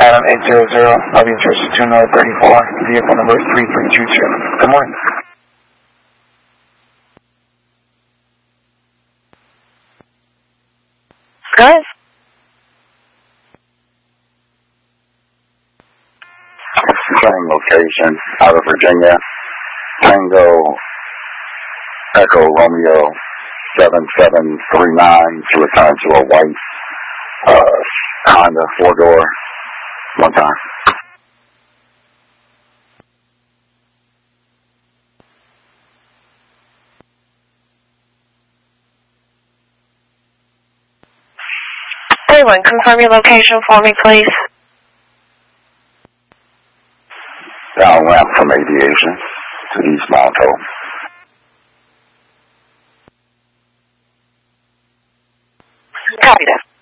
Adam 800, lobby interest 2034, vehicle number 3322. Good morning. Good. Train location out of Virginia. Tango Echo Romeo 7739 to return to a white Honda 4-door. One time. Everyone, confirm your location for me, please. Down ramp from Aviation to East Monto. Copy that.